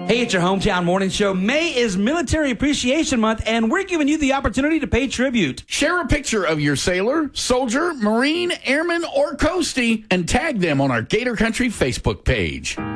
Hey, it's your hometown morning show. May is Military Appreciation Month, and we're giving you the opportunity to pay tribute. Share a picture of your sailor, soldier, Marine, airman, or coastie and tag them on our Gator Country Facebook page.